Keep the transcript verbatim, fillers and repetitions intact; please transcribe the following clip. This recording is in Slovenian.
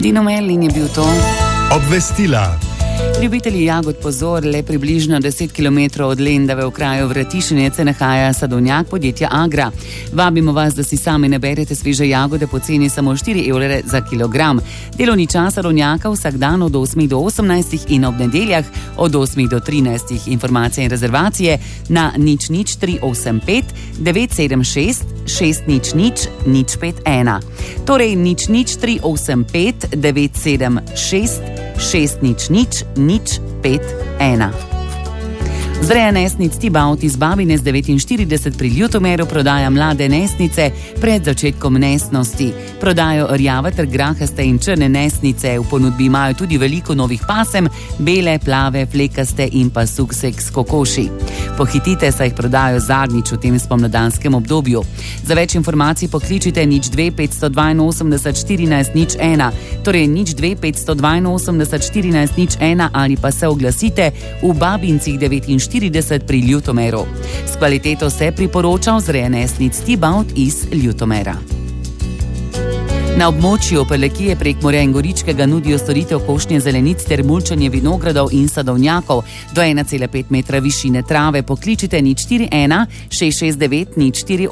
Dino Merlin je bil to. Obvestila. Ljubitelji jagod pozor, le približno deset kilometrov od Lendave v kraju Vratišenec se nahaja sadovnjak podjetja Agra. Vabimo vas, da si sami naberete sveže jagode po ceni samo štiri evre za kilogram. Delovni čas sadovnjaka vsak dan od osmih do osemnajstih in ob nedeljah od osmih do trinajstih. Informacije in rezervacije na nič nič tri osem pet devet sedem šest šest nič nič nič pet ena. Torej nič nič tri osem pet devet sedem šest šest nič nič nič pet ena. Vzreja nesnic Tibaut iz Babine z devetinštirideset pri Ljutomeru prodaja mlade nesnice pred začetkom nesnosti. Prodajo rjave ter grahaste in črne nesnice. V ponudbi imajo tudi veliko novih pasem, bele, plave, flekaste in pa suksek s kokoši. Pohitite, saj jih prodajo zadnjič v tem spomladanskem obdobju. Za več informacij pokličite nič dve petsto dvainosemdeset štirinajst nič ena, torej nič dve petsto dvainosemdeset štirinajst nič ena ali pa se oglasite v Babincih devetinštirideset pri Ljutomeru. S kvaliteto se priporoča vzreja nesnic Tibaut iz Ljutomera. Na območju Prlekije, Prekmurja in Goričkega nudijo storitev košnje zelenic ter mulčanje vinogradov in sadovnjakov do ena cela pet metra višine trave. Pokličite nič štiri ena šest šest devet nič štiri